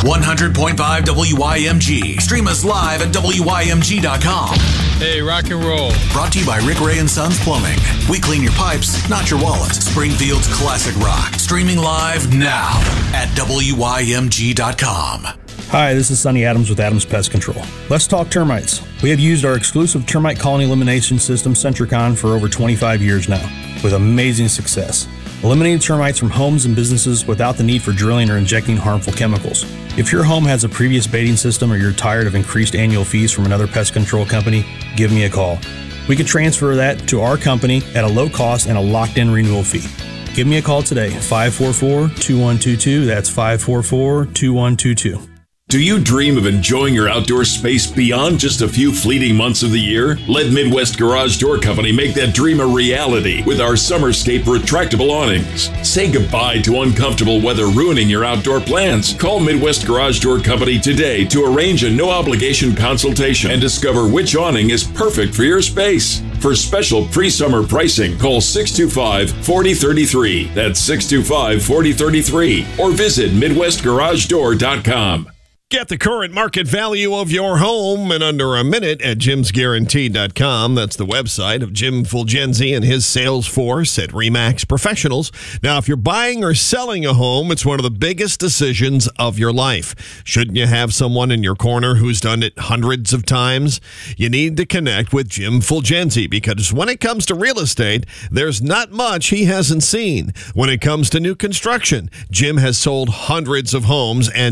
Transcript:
100.5 WYMG. Stream us live at WYMG.com. Hey, rock and roll. Brought to you by Rick Ray and Sons Plumbing. We clean your pipes, not your wallet. Springfield's classic rock. Streaming live now at WYMG.com. Hi, this is Sonny Adams with Adams Pest Control. Let's talk termites. We have used our exclusive termite colony elimination system, Centricon, for over 25 years now, with amazing success. Eliminating termites from homes and businesses without the need for drilling or injecting harmful chemicals. If your home has a previous baiting system or you're tired of increased annual fees from another pest control company, give me a call. We can transfer that to our company at a low cost and a locked-in renewal fee. Give me a call today, 544-2122. That's 544-2122. Do you dream of enjoying your outdoor space beyond just a few fleeting months of the year? Let Midwest Garage Door Company make that dream a reality with our Summerscape retractable awnings. Say goodbye to uncomfortable weather ruining your outdoor plans. Call Midwest Garage Door Company today to arrange a no-obligation consultation and discover which awning is perfect for your space. For special pre-summer pricing, call 625-4033. That's 625-4033. Or visit MidwestGarageDoor.com. Get the current market value of your home in under a minute at jimsguarantee.com. That's the website of Jim Fulgenzi and his sales force at RE/MAX Professionals. Now, if you're buying or selling a home, it's one of the biggest decisions of your life. Shouldn't you have someone in your corner who's done it hundreds of times? You need to connect with Jim Fulgenzi, because when it comes to real estate, there's not much he hasn't seen. When it comes to new construction, Jim has sold hundreds of homes and